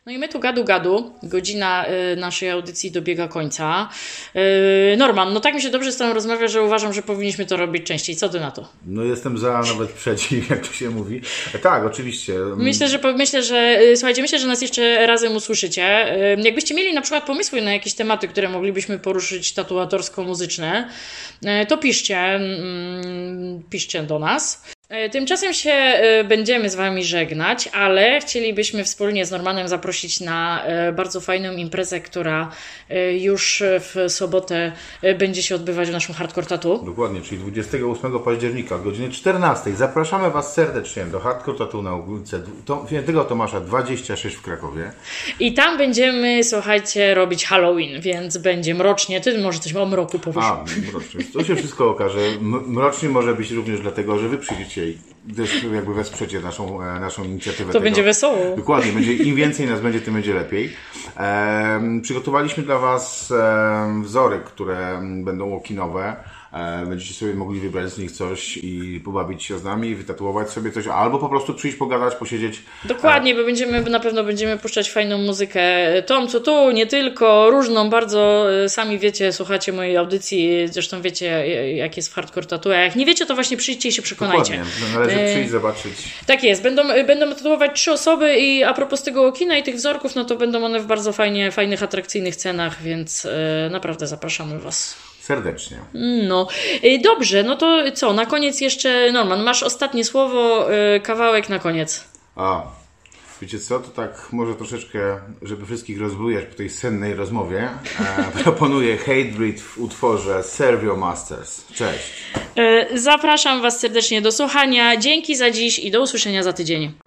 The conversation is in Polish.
No i my tu gadu. Godzina naszej audycji dobiega końca. Norman, no tak mi się dobrze z tobą rozmawia, że uważam, że powinniśmy to robić częściej. Co ty na to? No jestem za, nawet przeciw, jak to się mówi. Tak, oczywiście. Myślę, że nas jeszcze razem usłyszycie. Jakbyście mieli na przykład pomysły na jakieś tematy, które moglibyśmy poruszyć tatuatorsko-muzyczne, to piszcie do nas. Tymczasem się będziemy z wami żegnać, ale chcielibyśmy wspólnie z Normanem zaprosić na bardzo fajną imprezę, która już w sobotę będzie się odbywać w naszym Hardcore Tattoo. Dokładnie, czyli 28 października o godzinie 14. Zapraszamy was serdecznie do Hardcore Tattoo na ulicy Świętego Tomasza 26 w Krakowie. I tam będziemy, słuchajcie, robić Halloween, więc będzie mrocznie. Ty może coś o mroku powiesz. Mrocznie. To się wszystko okaże. Mrocznie może być również dlatego, że wy przyjdziecie i jakby wesprzecie naszą inicjatywę. To będzie wesoło. Dokładnie. Im więcej nas będzie, tym będzie lepiej. Przygotowaliśmy dla was wzory, które będą walkinowe. Będziecie sobie mogli wybrać z nich coś i pobawić się z nami, wytatuować sobie coś, albo po prostu przyjść, pogadać, posiedzieć. Dokładnie, bo na pewno będziemy puszczać fajną muzykę. Tom, co tu, nie tylko, różną bardzo. Sami wiecie, słuchacie mojej audycji, zresztą wiecie, jak jest w Hardcore Tattoo. A jak nie wiecie, to właśnie przyjdźcie i się przekonajcie. Dokładnie, należy przyjść, zobaczyć. Tak jest, będą tatuować 3 osoby i a propos tego kina i tych wzorków, no to będą one w bardzo fajnych, atrakcyjnych cenach, więc naprawdę zapraszamy was. Serdecznie. No, dobrze, no to co, na koniec jeszcze, Norman, masz ostatnie słowo, kawałek na koniec. Wiecie co, to tak może troszeczkę, żeby wszystkich rozbujać po tej sennej rozmowie, proponuję Hatebreed w utworze Serve Your Masters. Cześć. Zapraszam was serdecznie do słuchania, dzięki za dziś i do usłyszenia za tydzień.